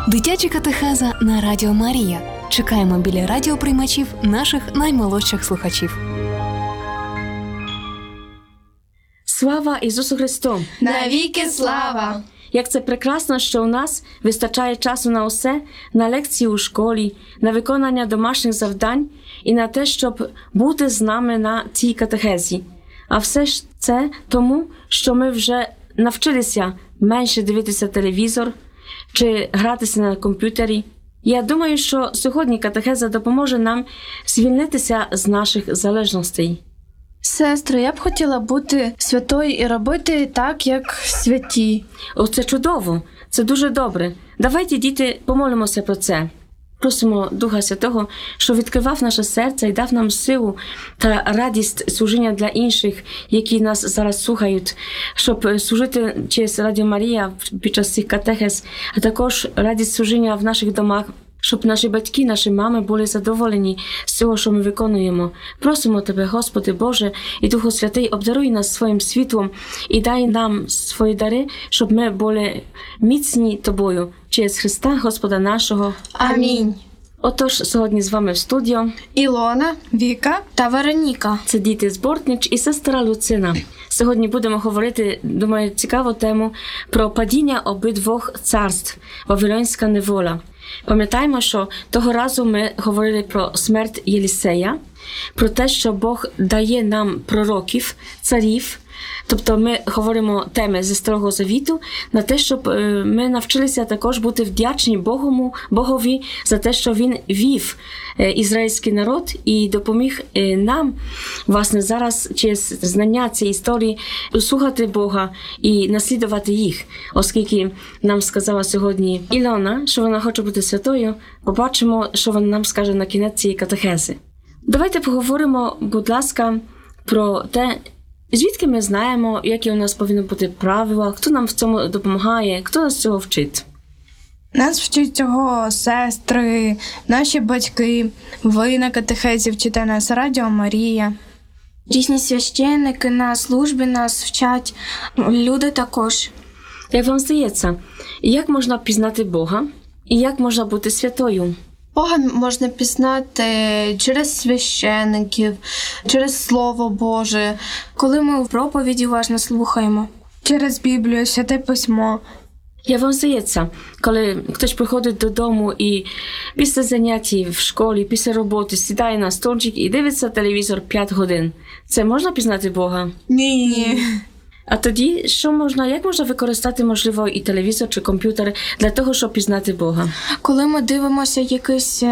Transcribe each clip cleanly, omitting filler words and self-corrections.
Дитяча катехеза на Радіо Марія. Чекаємо біля радіоприймачів наших наймолодших слухачів. Слава Ісусу Христу! Навіки слава! Як це прекрасно, що у нас вистачає часу на усе, на лекції у школі, на виконання домашніх завдань і на те, щоб бути з нами на цій катехезі. А все ж це тому, що ми вже навчилися менше дивитися телевізор чи гратися на комп'ютері. Я думаю, що сьогодні катехеза допоможе нам звільнитися з наших залежностей. Сестри, я б хотіла бути святою і робити так, як святі. Це чудово, це дуже добре. Давайте, діти, помолимося про це. Просимо Духа Святого, що відкривав наше серце і дав нам силу та радість служіння для інших, які нас зараз слухають, щоб служити через Радіо Марія під час цих катехез, а також радість служіння в наших домах, щоб наші батьки, наші мами були задоволені з цього, що ми виконуємо. Просимо Тебе, Господи Боже, і Духу Святий, обдаруй нас своїм світлом і дай нам свої дари, щоб ми були міцні Тобою. Через Христа, Господа нашого. Амінь. Отож, сьогодні з вами в студіо Ілона, Віка та Вероніка. Це діти з Бортнич і сестра Люцина. Сьогодні будемо говорити, думаю, цікаву тему про падіння обидвох царств – Вавилонська неволя. Пам'ятаємо, що того разу ми говорили про смерть Єлісея, про те, що Бог дає нам пророків, царів. Тобто ми говоримо теми зі Старого Завіту на те, щоб ми навчилися також бути вдячні Богові за те, що Він вів ізраїльський народ і допоміг нам, власне, зараз через знання цієї історії слухати Бога і наслідувати їх. Оскільки нам сказала сьогодні Ілона, що вона хоче бути святою, побачимо, що вона нам скаже на кінець цієї катехези. Давайте поговоримо, будь ласка, про те, звідки ми знаємо, які у нас повинні бути правила, хто нам в цьому допомагає, хто нас цього вчить? Нас вчить цього сестри, наші батьки, ви на катехезі вчите нас Радіо Марія. Різні священники на службі нас вчать, люди також. Як вам здається, як можна пізнати Бога і як можна бути святою? Бога можна пізнати через священиків, через Слово Боже, коли ми в проповіді уважно слухаємо. Через Біблію, Святе Письмо. Як вам здається, коли хтось приходить додому і після занять в школі, після роботи сідає на стільчик і дивиться телевізор 5 годин, це можна пізнати Бога? Ні. А тоді, як можна використати, можливо, і телевізор чи комп'ютер для того, щоб пізнати Бога? Коли ми дивимося якісь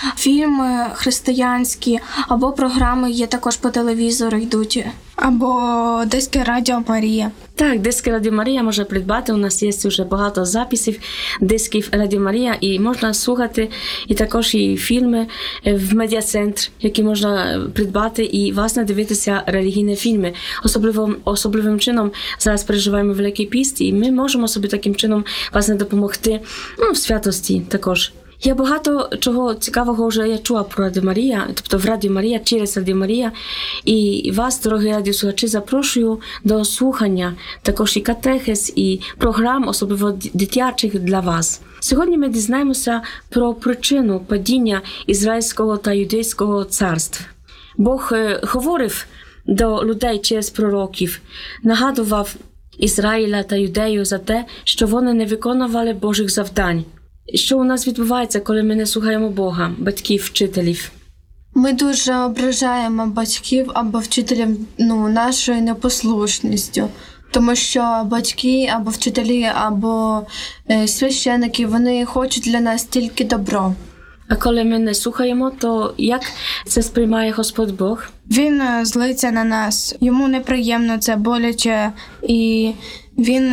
фільми християнські, або програми є також по телевізору йдуть. Або диски Радіо Марія. Так, диски Радіо Марія можна придбати. У нас є вже багато записів дисків Радіо Марія, і можна слухати, і також і фільми в медіа-центр, які можна придбати і, власне, дивитися релігійні фільми. Особливим чином зараз переживаємо Великий піст, і ми можемо собі таким чином, власне, допомогти в святості також. Я багато чого цікавого вже я чула про Радіо Марія, тобто в Радіо Марія, через Радіо Марія. І вас, дорогі радіослухачі, запрошую до слухання також і катехез, і програм, особливо дитячих для вас. Сьогодні ми дізнаємося про причину падіння Ізраїльського та Юдейського царств. Бог говорив до людей через пророків, нагадував Ізраїля та Юдею за те, що вони не виконували Божих завдань. Що у нас відбувається, коли ми не слухаємо Бога, батьків, вчителів? Ми дуже ображаємо батьків або вчителів нашою непослушністю. Тому що батьки або вчителі, або священики, вони хочуть для нас тільки добро. А коли ми не слухаємо, то як це сприймає Господь Бог? Він злиться на нас, йому неприємно, це боляче, і він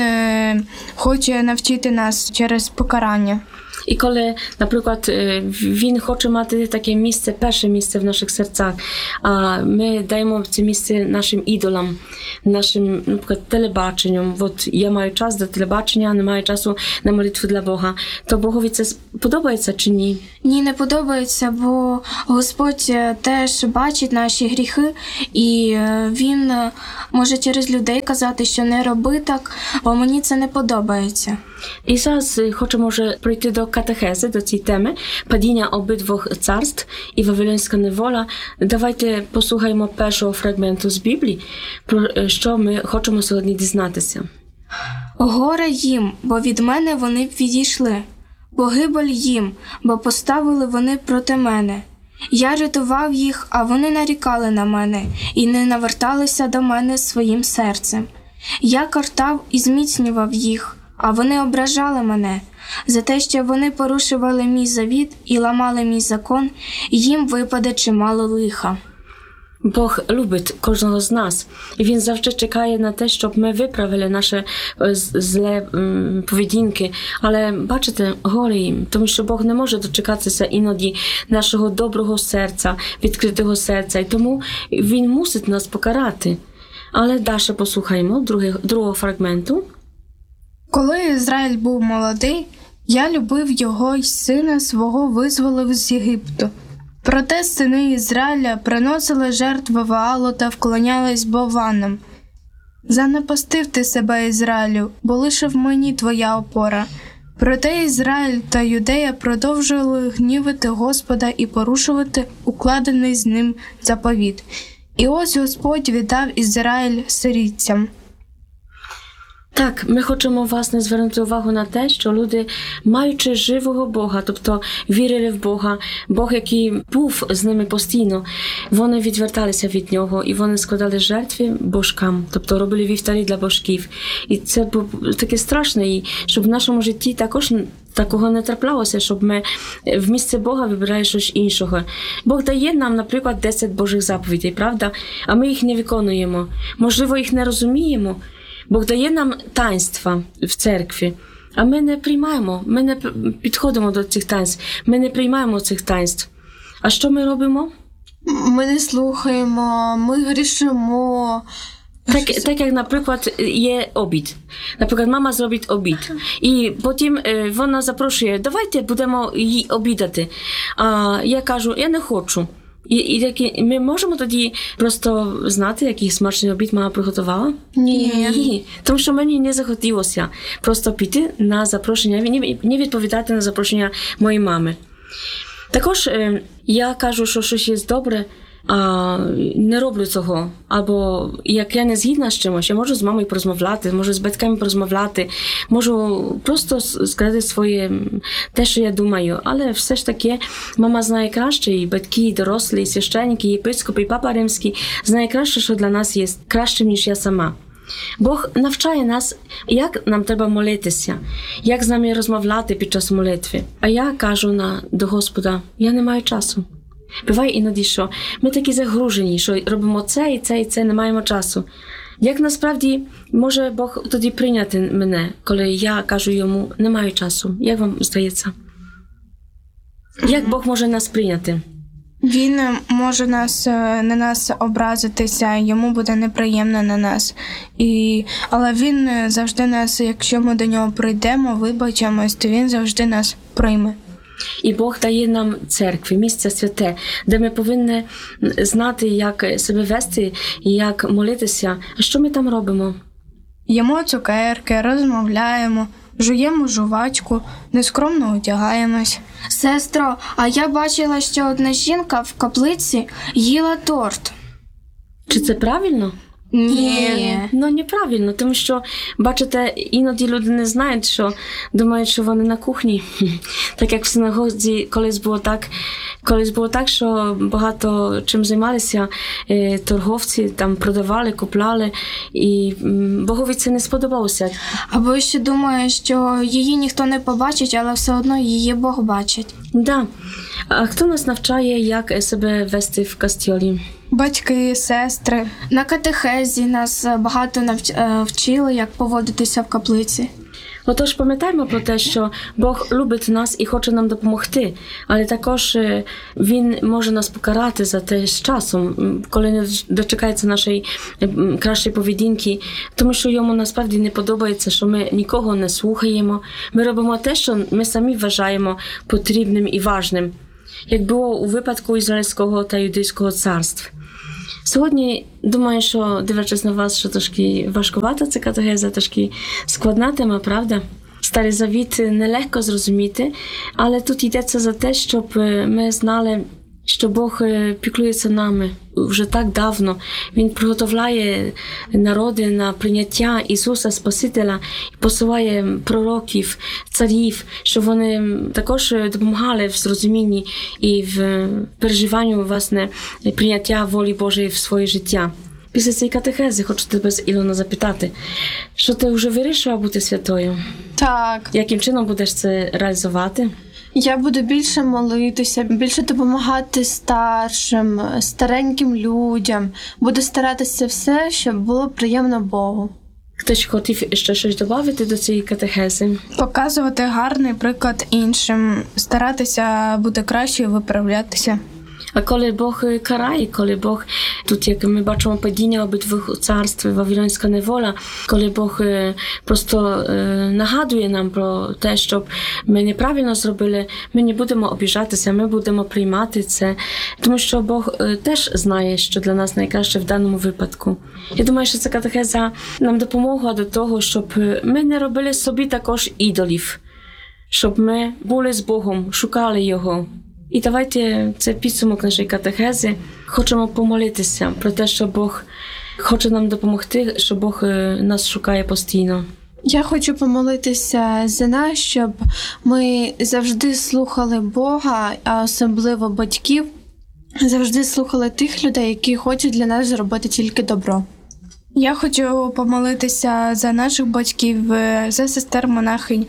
хоче навчити нас через покарання. І коли, наприклад, він хоче мати таке місце, перше місце в наших серцях, а ми даємо це місце нашим ідолам, нашим, наприклад, телебаченням. От я маю час до телебачення, не маю часу на молитву для Бога. То Богові це подобається чи ні? Ні, не подобається, бо Господь теж бачить наші гріхи, і Він може через людей казати, що не роби так, бо мені це не подобається. І зараз хочемо вже пройти до катехези, до цієї теми падіння обидвох царств і Вавилонська неволя. Давайте послухаємо першого фрагменту з Біблії, про що ми хочемо сьогодні дізнатися. Горе їм, бо від мене вони відійшли. Погибель їм, бо поставили вони проти мене. Я рятував їх, а вони нарікали на мене і не наверталися до мене своїм серцем. Я картав і зміцнював їх, а вони ображали мене. За те, що вони порушували мій завіт і ламали мій закон, їм випаде чимало лиха. Бог любить кожного з нас, і Він завжди чекає на те, щоб ми виправили наші зле поведінки. Але, бачите, горе їм, тому що Бог не може дочекатися іноді нашого доброго серця, відкритого серця, і тому Він мусить нас покарати. Але далі послухаємо другого фрагменту. Коли Ізраїль був молодий, я любив його й сина свого визволив з Єгипту. Проте сини Ізраїля приносили жертви Ваалу та вклонялись бовванам. Занепастив ти себе, Ізраїлю, бо лише в мені твоя опора. Проте Ізраїль та Юдея продовжували гнівити Господа і порушувати укладений з ним заповіт. І ось Господь віддав Ізраїль сирійцям. Так, ми хочемо власне звернути увагу на те, що люди, маючи живого Бога, тобто вірили в Бога, Бог, який був з ними постійно, вони відверталися від Нього і вони складали жертви божкам, тобто робили вівтарі для божків. І це було таке страшне, і щоб в нашому житті також такого не траплялося, щоб ми в місце Бога вибирали щось іншого. Бог дає нам, наприклад, 10 Божих заповідей, правда? А ми їх не виконуємо. Можливо, їх не розуміємо. Бог дає нам таїнства в церкві, а ми не приймаємо, ми не підходимо до цих таїнств, ми не приймаємо цих таїнств. А що ми робимо? Ми не слухаємо, ми грішимо. Так як, наприклад, є обід. Наприклад, мама зробить обід. І потім вона запрошує, давайте будемо її обідати. А я кажу, я не хочу. І ми можемо тоді просто знати, який смачний обід мама приготувала? Ні. Тому що мені не захотілося просто піти на запрошення, не відповідати на запрошення моєї мами. Також я кажу, що щось є добре, а не роблю цього. Або як я не згідна з чимось, я можу з мамою порозмовляти, можу з батьками порозмовляти, можу просто сказати своє, те, що я думаю. Але все ж таки мама знає краще, і батьки, і дорослі, і священники, і єпископи, і папа римський знає краще, що для нас є кращим, ніж я сама. Бог навчає нас, як нам треба молитися, як з нами розмовляти під час молитви. А я кажу до Господа, я не маю часу. Буває іноді, що ми такі загружені, що робимо це і це, і це, не маємо часу. Як насправді може Бог тоді прийняти мене, коли я кажу йому, не маю часу? Як вам здається? Як Бог може нас прийняти? Він може на нас образитися, йому буде неприємно на нас. Але він завжди нас, якщо ми до нього прийдемо, вибачимось, то він завжди нас прийме. І Бог дає нам церкві, місце святе, де ми повинні знати, як себе вести і як молитися. А що ми там робимо? Їмо цукерки, розмовляємо, жуємо жувачку, нескромно одягаємось. Сестро, а я бачила, що одна жінка в каплиці їла торт. Чи це правильно? Ні. Ну, неправильно, тому що, бачите, іноді люди не знають, що думають, що вони на кухні. Так як в синагозі колись було так, що багато чим займалися торговці, там продавали, купляли, і Богові це не сподобалося. Або ще думає, що її ніхто не побачить, але все одно її Бог бачить. Да. А хто нас навчає, як себе вести в костьолі? Батьки, сестри. На катехезі нас багато вчили, як поводитися в каплиці. Отож, пам'ятаємо про те, що Бог любить нас і хоче нам допомогти, але також Він може нас покарати за те з часом, коли не дочекається нашої кращої поведінки, тому що йому насправді не подобається, що ми нікого не слухаємо, ми робимо те, що ми самі вважаємо потрібним і важним, як було у випадку Ізраїльського та Юдейського царств. Сьогодні, думаю, що, дивлячись на вас, що трошки важкувата ця катехеза, трошки складна тема, правда? Старий Завіт нелегко зрозуміти, але тут йдеться за те, щоб ми знали, що Бог піклується нами вже так давно. Він приготовляє народи на прийняття Ісуса Спасителя і посилає пророків, царів, щоб вони також допомагали в зрозумінні і в переживанні, власне, прийняття волі Божої в своє життя. Після цієї катехези хочу тебе, Ілона, запитати, що ти вже вирішила бути святою? Так. Яким чином будеш це реалізувати? Я буду більше молитися, більше допомагати старшим, стареньким людям. Буду старатися все, щоб було приємно Богу. Хтось хотів ще щось додати до цієї катехези? Показувати гарний приклад іншим, старатися бути краще і виправлятися. А коли Бог карає, коли Бог, тут як ми бачимо падіння обидвох царств, Вавилонська неволя, коли Бог просто нагадує нам про те, щоб ми неправильно зробили, ми не будемо обіжатися, ми будемо приймати це, тому що Бог теж знає, що для нас найкраще в даному випадку. Я думаю, що ця катехеза нам допомогла до того, щоб ми не робили собі також ідолів, щоб ми були з Богом, шукали Його. І давайте, це підсумок нашої катехези. Хочемо помолитися про те, що Бог хоче нам допомогти, що Бог нас шукає постійно. Я хочу помолитися за нас, щоб ми завжди слухали Бога, а особливо батьків, завжди слухали тих людей, які хочуть для нас зробити тільки добро. Я хочу помолитися за наших батьків, за сестер-монахинь,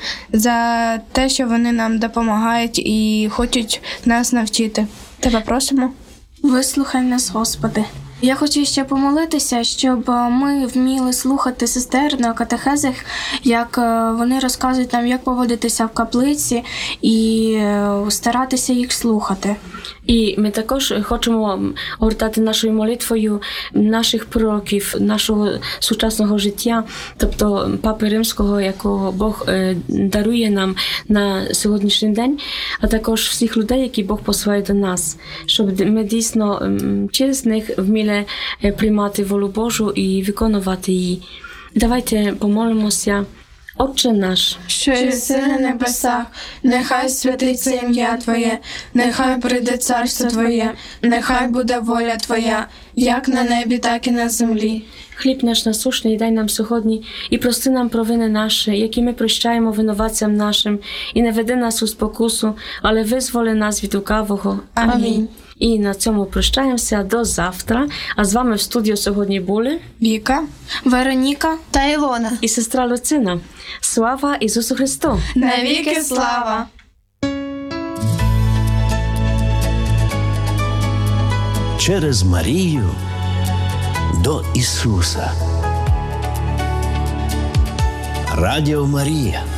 за те, що вони нам допомагають і хочуть нас навчити. Тебе просимо. Вислухай нас, Господи. Я хочу ще помолитися, щоб ми вміли слухати сестер на катехезах, як вони розказують нам, як поводитися в каплиці, і старатися їх слухати. І ми також хочемо огортати нашою молитвою наших пророків, нашого сучасного життя, тобто Папи Римського, якого Бог дарує нам на сьогоднішній день, а також всіх людей, які Бог посилає до нас, щоб ми дійсно через них вміли приймати волю Божу і виконувати її. Давайте помолимося. Отче наш, що єси на небесах, нехай святиться ім'я Твоє, нехай прийде царство Твоє, нехай буде воля Твоя, як на небі, так і на землі. хліб наш насущний дай нам сьогодні, і прости нам провини наші, які ми прощаємо винуватцям нашим, і не веди нас у спокусу, але визволи нас від лукавого. Амінь. І на цьому прощаємося до завтра. А з вами в студію сьогодні були Віка, Вероніка Та Ілона. і сестра Люцина. Слава Ісусу Христу! навіки слава! Через Марію до Ісуса. Радіо Марія.